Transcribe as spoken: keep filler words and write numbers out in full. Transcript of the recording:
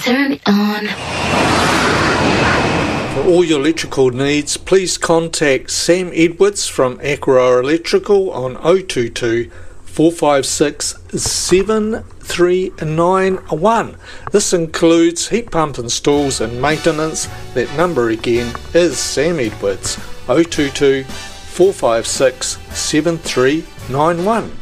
turn it on. For all your electrical needs, please contact Sam Edwards from Aqua Electrical on oh two two, four five six, seven three nine one. This includes heat pump installs and maintenance. That number again is Sam Edwards, oh two two, four five six, seven three nine one.